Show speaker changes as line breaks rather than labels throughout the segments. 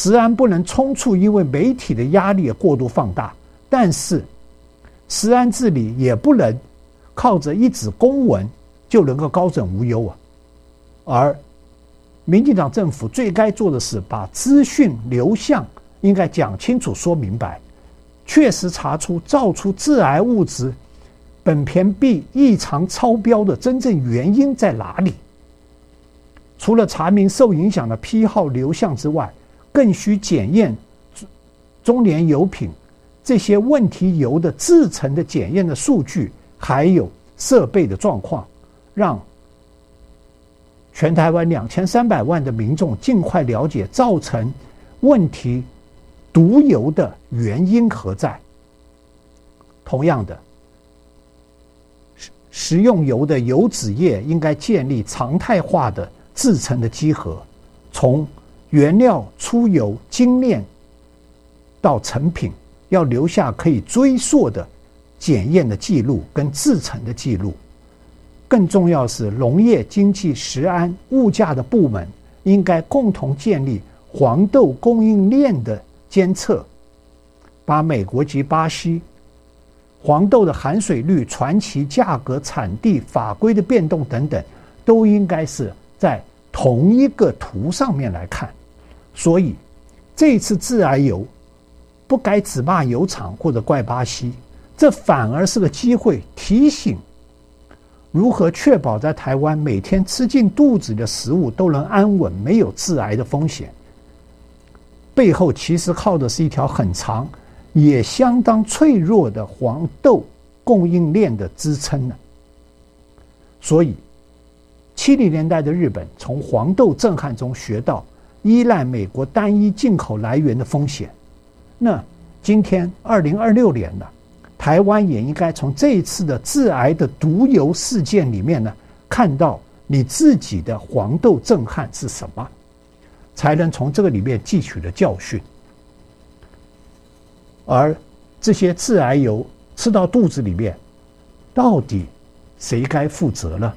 食安不能冲突因为媒体的压力过度放大，但是食安治理也不能靠着一纸公文就能够高枕无忧啊。而民进党政府最该做的是把资讯流向应该讲清楚说明白，确实查出造出致癌物质苯醛铋异常超标的真正原因在哪里。除了查明受影响的批号流向之外，更需检验中联油品这些问题油的制成的检验的数据，还有设备的状况，让全台湾2300万的民众尽快了解造成问题毒油的原因何在。同样的，食用油的油脂业应该建立常态化的制成的稽核，从原料出油精炼到成品，要留下可以追溯的检验的记录跟制成的记录。更重要是农业经济食安物价的部门应该共同建立黄豆供应链的监测，把美国及巴西黄豆的含水率、传奇价格、产地、法规的变动等等，都应该是在同一个图上面来看。所以这次致癌油不该只骂油厂或者怪巴西，这反而是个机会，提醒如何确保在台湾每天吃进肚子的食物都能安稳，没有致癌的风险。背后其实靠的是一条很长也相当脆弱的黄豆供应链的支撑呢。所以70年代的日本从黄豆震撼中学到依赖美国单一进口来源的风险。那今天2026年了，台湾也应该从这一次的致癌的毒油事件里面呢，看到你自己的黄豆震撼是什么，才能从这个里面汲取的教训。而这些致癌油吃到肚子里面，到底谁该负责呢？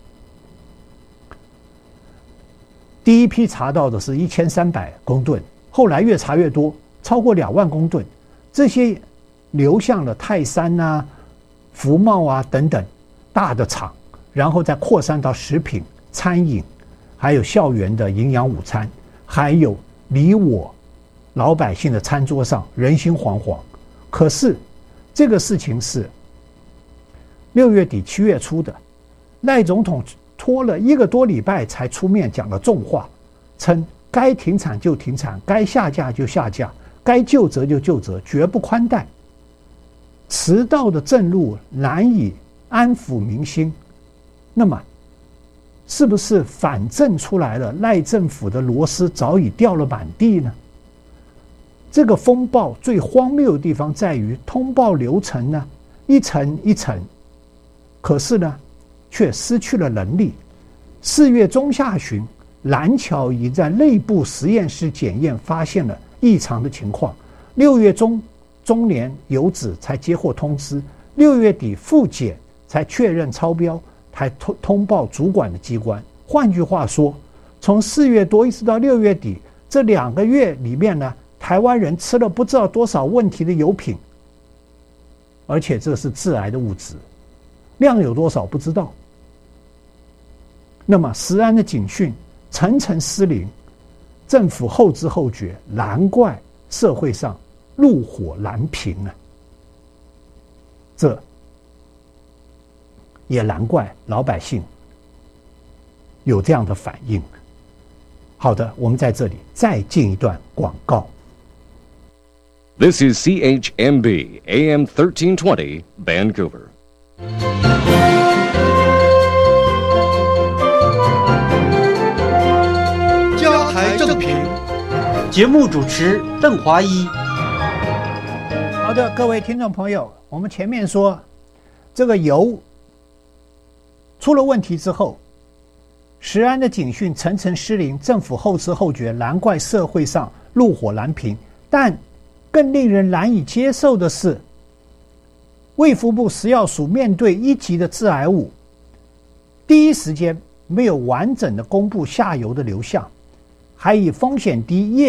第一批查到的是1300公吨，后来越查越多，超过2万公吨，这些流向了泰山啊、福茂啊等等大的厂，然后再扩散到食品、餐饮，还有校园的营养午餐，还有离我老百姓的餐桌上，人心惶惶。可是这个事情是6月底7月初的，赖总统拖了1个多礼拜才出面讲了重话，称该停产就停产，该下架就下架，该究责就究责，绝不宽待。迟到的正路难以安抚民心，那么是不是反正出来了，赖政府的螺丝早已掉了满地呢？这个风暴最荒谬的地方在于通报流程呢，一层一层，可是呢却失去了能力。4月中下旬，蓝桥已在内部实验室检验发现了异常的情况，6月中联油脂才接获通知，6月底复检才确认超标，才通报主管的机关。换句话说，从4月多一直到6月底这2个月里面呢，台湾人吃了不知道多少问题的油品，而且这是致癌的物质，量有多少不知道。那么食安的警讯层层失灵，政府后知后觉，难怪社会上怒火难平啊！这也难怪老百姓有这样的反应。好的，我们在这里再进一段广告。
This is CHMB AM 1320 Vancouver.
加台正评，
节目主持邓华一。
好的，各位听众朋友，我们前面说这个油出了问题之后，食安的警讯层层失灵，政府后知后觉，难怪社会上怒火难平。但更令人难以接受的是，卫福部食药署面对1级的致癌物，第一时间没有完整的公布下游的流向，还以风险低业